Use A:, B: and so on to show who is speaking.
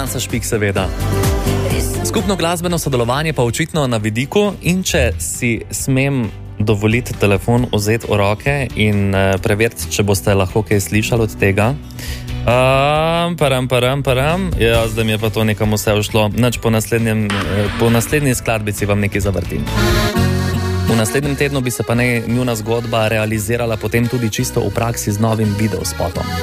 A: Hansa Špik seveda. Skupno glasbeno sodelovanje pa očitno na vidiku in če si smem dovoliti telefon vzeti v roke in preveriti, če boste lahko kaj slišali od tega. Ja, zdaj mi je pa to nekam vse ušlo. Nač po naslednji skladbici vam nekaj zavrtim. V naslednjem tednu bi se pa njuna zgodba realizirala potem tudi čisto v praksi z novim videospotom.